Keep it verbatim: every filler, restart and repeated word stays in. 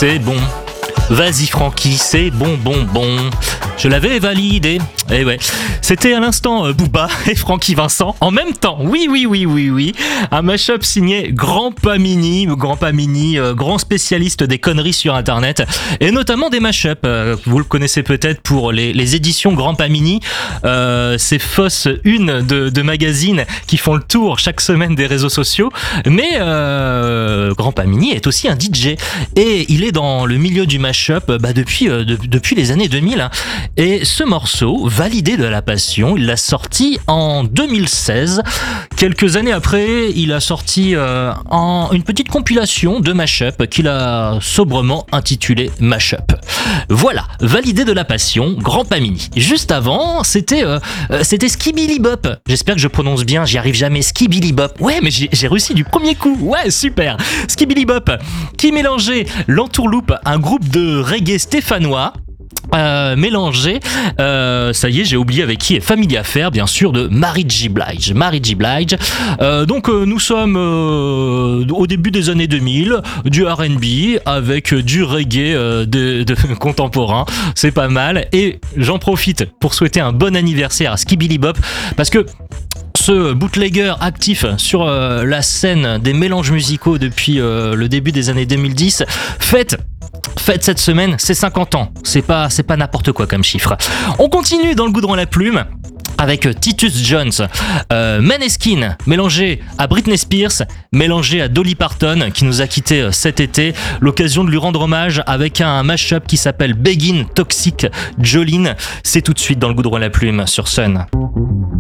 C'est bon. Vas-y Francky, c'est bon, bon, bon. Je l'avais validé. Eh ouais. C'était à l'instant euh, Booba et Francky Vincent en même temps. Oui, oui, oui, oui, oui. Un mash-up signé Grand Pamini. Grand Pamini, euh, grand spécialiste des conneries sur Internet. Et notamment des mash-up. Euh, vous le connaissez peut-être pour les, les éditions Grand Pamini. Euh, ces fausses unes de, de magazines qui font le tour chaque semaine des réseaux sociaux. Mais euh, Grand Pamini est aussi un D J. Et il est dans le milieu du mash-up bah, depuis, euh, de, depuis les années deux mille. Hein. Et ce morceau, Validé de la Passion, il l'a sorti en deux mille seize. Quelques années après, il a sorti euh, en une petite compilation de mash-up qu'il a sobrement intitulé Mash-up. Voilà, Validé de la Passion, Grand Pamini. Juste avant, c'était euh, c'était Skibidi Bop. J'espère que je prononce bien, j'y arrive jamais. Skibidi Bop. Ouais, mais j'ai, j'ai réussi du premier coup. Ouais, super. Skibidi Bop, qui mélangeait l'entourloupe, un groupe de reggae stéphanois. Euh, mélangé, euh, ça y est, j'ai oublié avec qui est Family Affair, bien sûr, de Mary J. Blige. Mary J. Blige. Euh, donc, euh, nous sommes euh, au début des années deux mille, du R and B avec du reggae euh, de, de contemporain. C'est pas mal. Et j'en profite pour souhaiter un bon anniversaire à Skibidi Bop parce que ce bootlegger actif sur euh, la scène des mélanges musicaux depuis euh, le début des années deux mille dix fête Fête cette semaine, c'est cinquante ans. C'est pas, c'est pas n'importe quoi comme chiffre. On continue dans le goudron à la plume avec Titus Jones, euh, Maneskin, mélangé à Britney Spears, mélangé à Dolly Parton, qui nous a quittés cet été. L'occasion de lui rendre hommage avec un mash-up qui s'appelle Begin Toxic Jolene. C'est tout de suite dans le goudron à la plume sur Sun.